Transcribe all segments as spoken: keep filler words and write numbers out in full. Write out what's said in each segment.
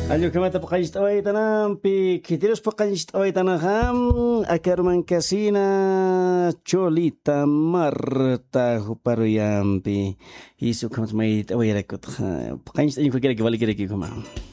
Allo kamata pakayist away tanam pi kitiros pakayist away tanaham akarman kasina cholita marta huparuyampi isu kamat may away rekot pakayist ayun kagira givali gira giguma.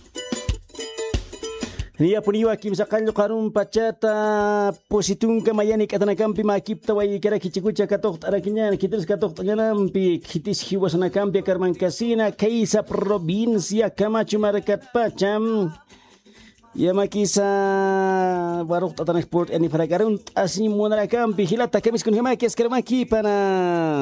Niya puniwa kim sakalyo karun pachata positun kamayani katanakampi makipta way kira kichikucha katok arakinyan kitiros katok tanampi kitis hiwasan kampi akarman kasina kaisa provincia Camacho Marcat Pacham ya makisa warok tatanak port ani paragarun asni monara kampi hilata kamis kun hema kes kermaki pana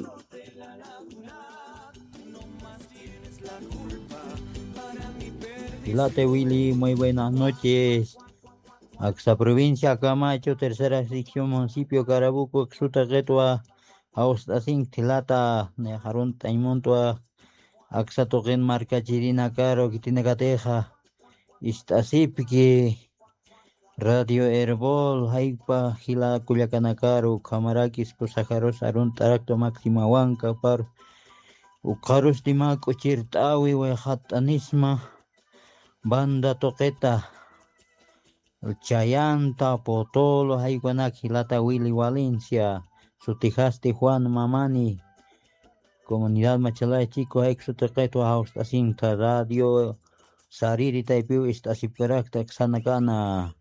Hilate Willy, muy buenas noches. Axa provincia Camacho, tercera sección municipio Carabuco, Exuta Getua, Austasin, Tilata, Nejarun Taimontua, Axa Togen Marca Chirina Caro, Kitinacateja, Istasipki, Radio Herbol, Haipa, Gila Culiacanacaro, Camarakis, Posajaros, Arun Taracto Máxima Huanca, Par, Ucarus Timaco, Chirtawi, Huejatanisma. Banda Toqueta, Chayanta, Potolo, Haiguanac, Hilata Willy Valencia, Sutijaste Juan Mamani, Comunidad Machalay Chico, Exotequeto, Austacinta, Radio, Sariri Taipiu, Istasiperakta, Xanacana.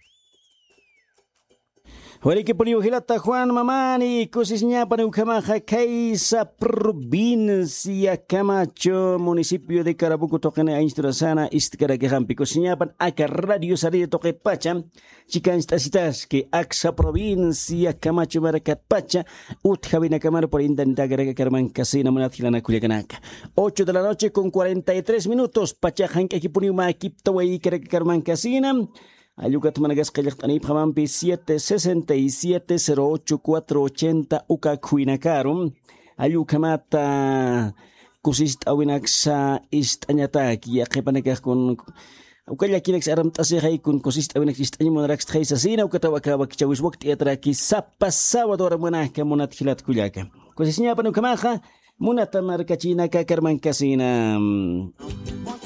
Wali que poniu hilata Juan Mamani kusisnya panukamaja Kaisa provincia Camacho municipio de Carabuco tokene ainstrasana istkara que rampi kusisnya pan aka radio sari toket pacha chikan stasitas que axa provincia Camacho Marcat Pacha ut javina camar por intenta que carman casina monathilana kuliakanaka ocho de la noche con cuarenta y tres minutos pacha hanka que poniu ma kipta way que carman casina Ayukat managas kayak tanip hamampi siete sesenta y siete cero ocho cuatro ochenta uka kuinakarum ayukamata kusist awinaksa istanyatak ya kepanagak kun ukaya kinex aram tasihay kun kusist awinax istanyo monarax taysa sina ukatawaka kichawis wakti atraki sapasawad ora monaka monat hilat kulyaka kusisnya panukamaha munata markachina ka karman kasina